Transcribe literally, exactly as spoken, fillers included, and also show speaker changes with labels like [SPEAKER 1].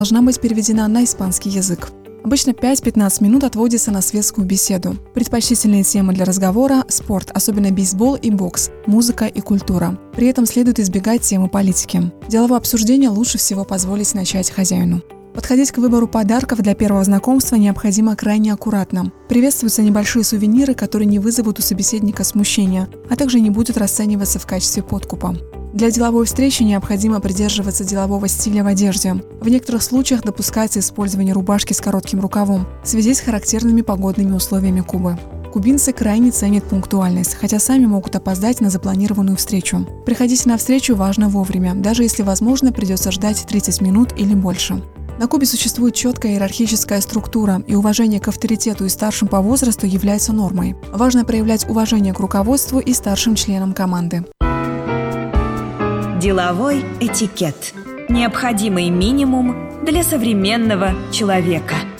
[SPEAKER 1] должна быть переведена на испанский язык. Обычно пять-пятнадцать минут отводится на светскую беседу. Предпочтительные темы для разговора – спорт, особенно бейсбол и бокс, музыка и культура. При этом следует избегать темы политики. Деловое обсуждение лучше всего позволить начать хозяину. Подходить к выбору подарков для первого знакомства необходимо крайне аккуратно. Приветствуются небольшие сувениры, которые не вызовут у собеседника смущения, а также не будут расцениваться в качестве подкупа. Для деловой встречи необходимо придерживаться делового стиля в одежде. В некоторых случаях допускается использование рубашки с коротким рукавом в связи с характерными погодными условиями Кубы. Кубинцы крайне ценят пунктуальность, хотя сами могут опоздать на запланированную встречу. Приходите на встречу важно вовремя, даже если возможно придется ждать тридцать минут или больше. На Кубе существует четкая иерархическая структура, и уважение к авторитету и старшим по возрасту является нормой. Важно проявлять уважение к руководству и старшим членам команды.
[SPEAKER 2] Деловой этикет. Необходимый минимум для современного человека.